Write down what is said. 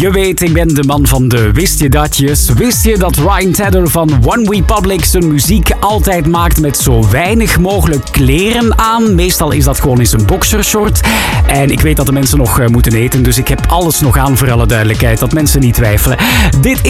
Je weet, ik ben de man van de wist je datjes. Wist je dat Ryan Tedder van OneRepublic zijn muziek altijd maakt met zo weinig mogelijk kleren aan? Meestal is dat gewoon in zijn boxershort. En ik weet dat de mensen nog moeten eten, dus ik heb alles nog aan voor alle duidelijkheid, dat mensen niet twijfelen. Dit